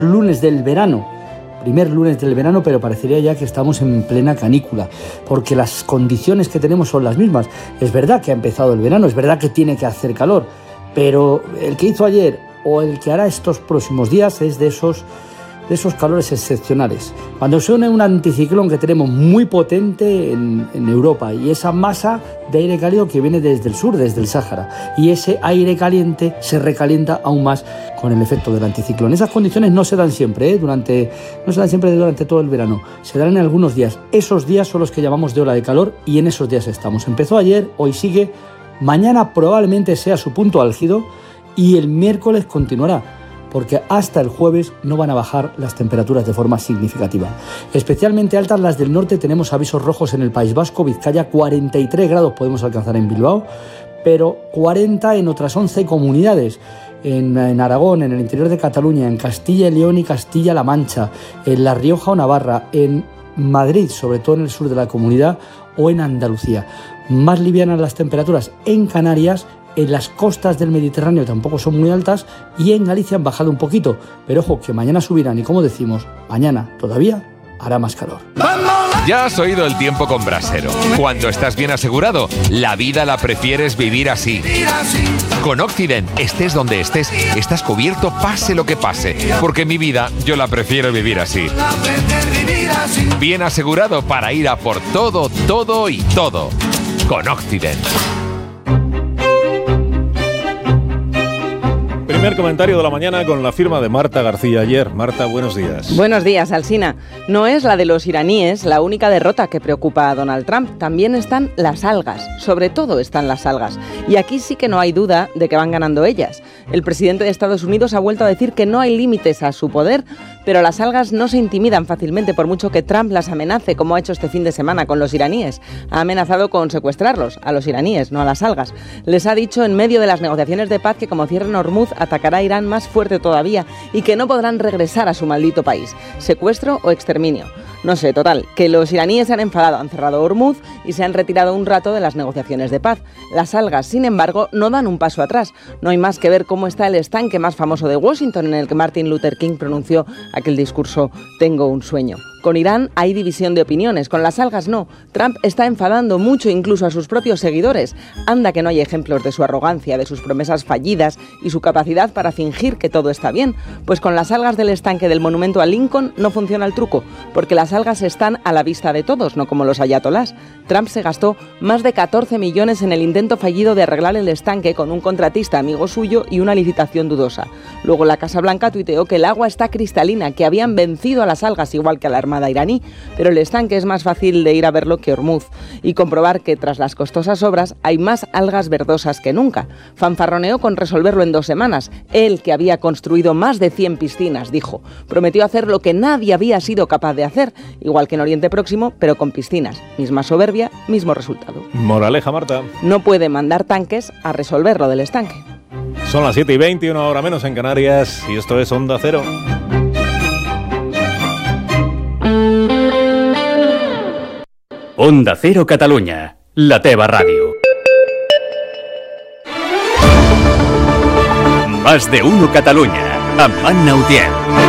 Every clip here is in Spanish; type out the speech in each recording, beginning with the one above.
lunes del verano. Primer lunes del verano, pero parecería ya que estamos en plena canícula, porque las condiciones que tenemos son las mismas. Es verdad que ha empezado el verano, es verdad que tiene que hacer calor, pero el que hizo ayer o el que hará estos próximos días es de esos calores excepcionales. Cuando se une un anticiclón que tenemos muy potente en Europa y esa masa de aire cálido que viene desde el sur, desde el Sáhara, y ese aire caliente se recalienta aún más con el efecto del anticiclón. Esas condiciones no se dan siempre, no se dan siempre durante todo el verano, se dan en algunos días. Esos días son los que llamamos de ola de calor y en esos días estamos. Empezó ayer, hoy sigue, mañana probablemente sea su punto álgido y el miércoles continuará, porque hasta el jueves no van a bajar las temperaturas de forma significativa. Especialmente altas las del norte, tenemos avisos rojos en el País Vasco, Vizcaya, 43 grados podemos alcanzar en Bilbao, pero 40 en otras 11 comunidades, en Aragón, en el interior de Cataluña, en Castilla y León y Castilla-La Mancha, en La Rioja o Navarra, en Madrid, sobre todo en el sur de la comunidad, o en Andalucía. Más livianas las temperaturas en Canarias. En las costas del Mediterráneo tampoco son muy altas y en Galicia han bajado un poquito, pero ojo que mañana subirán y como decimos, mañana todavía hará más calor. Ya has oído el tiempo con Brasero. Cuando estás bien asegurado, la vida la prefieres vivir así. Con Occident, estés donde estés, estás cubierto pase lo que pase, porque mi vida yo la prefiero vivir así. Bien asegurado para ir a por todo, todo y todo. Con Occident. Primer comentario de la mañana con la firma de Marta García ayer. Marta, buenos días. Buenos días, Alsina. No es la de los iraníes la única derrota que preocupa a Donald Trump. También están las algas. Sobre todo están las algas. Y aquí sí que no hay duda de que van ganando ellas. El presidente de Estados Unidos ha vuelto a decir que no hay límites a su poder, pero las algas no se intimidan fácilmente por mucho que Trump las amenace, como ha hecho este fin de semana con los iraníes. Ha amenazado con secuestrarlos, a los iraníes, no a las algas. Les ha dicho en medio de las negociaciones de paz que como cierren Hormuz, atacará a Irán más fuerte todavía y que no podrán regresar a su maldito país. ¿Secuestro o exterminio? No sé, total, que los iraníes se han enfadado, han cerrado Hormuz y se han retirado un rato de las negociaciones de paz. Las algas, sin embargo, no dan un paso atrás. No hay más que ver cómo está el estanque más famoso de Washington, en el que Martin Luther King pronunció aquel discurso «Tengo un sueño». Con Irán hay división de opiniones, con las algas no. Trump está enfadando mucho incluso a sus propios seguidores. Anda que no hay ejemplos de su arrogancia, de sus promesas fallidas y su capacidad para fingir que todo está bien. Pues con las algas del estanque del monumento a Lincoln no funciona el truco, porque las algas están a la vista de todos, no como los ayatolás. Trump se gastó más de 14 millones en el intento fallido de arreglar el estanque con un contratista amigo suyo y una licitación dudosa. Luego la Casa Blanca tuiteó que el agua está cristalina, que habían vencido a las algas igual que a la armada iraní, pero el estanque es más fácil de ir a verlo que Hormuz y comprobar que tras las costosas obras hay más algas verdosas que nunca. Fanfarroneó con resolverlo en 2 semanas. Él, que había construido más de 100 piscinas, dijo, prometió hacer lo que nadie había sido capaz de hacer, igual que en Oriente Próximo, pero con piscinas. Misma soberbia, mismo resultado. Moraleja, Marta. No puede mandar tanques a resolver lo del estanque. Son las 7:20, una hora menos en Canarias, y esto es Onda Cero. Onda Cero Catalunya, la teva ràdio. Más de uno Catalunya, amb Anna Utiel.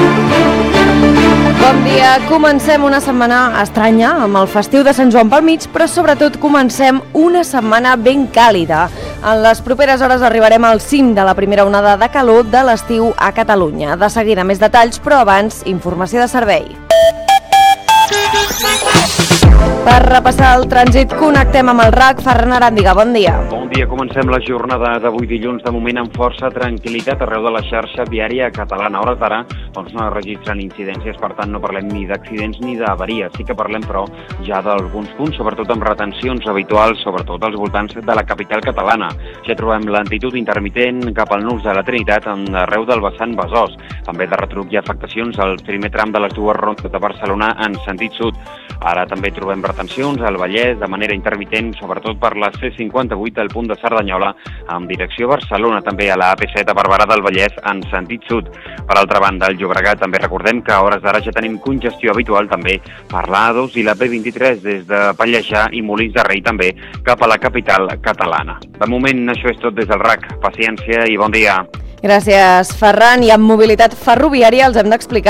Bon dia, comencem una setmana estranya amb el festiu de Sant Joan pel mig, però sobretot comencem una setmana ben càlida. En les properes hores arribarem al cim de la primera onada de calor de l'estiu a Catalunya. De seguida més detalls, però abans, informació de servei. Per repassar el trànsit, connectem amb el RAC. Ferran Aràndiga, bon dia. Bon dia, comencem la jornada d'avui dilluns, de moment amb força tranquil·litat arreu de la xarxa viària catalana. A hores d'ara no registren incidències, per tant no parlem ni d'accidents ni d'avaries. Sí que parlem, però, ja d'alguns punts, sobretot amb retencions habituals, sobretot als voltants de la capital catalana. Ja trobem lentitud intermitent cap al nus de la Trinitat arreu del vessant Besòs. També de retruc hi ha afectacions al primer tram de les dues rondes de Barcelona en sentit sud. Ara també trobem retencions al Vallès de manera intermitent, sobretot per la C58 al punt de Cerdanyola en direcció a Barcelona, també a la AP7 a Barberà del Vallès en sentit sud. Per altra banda, al Llobregat també recordem que a hores d'ara ja tenim congestió habitual també per l'A2 i la B23 des de Pallejà i Molins de Rei també cap a la capital catalana. De moment això és tot des del RAC. Paciència i bon dia. Gràcies, Ferran. I amb mobilitat ferroviària els hem d'explicar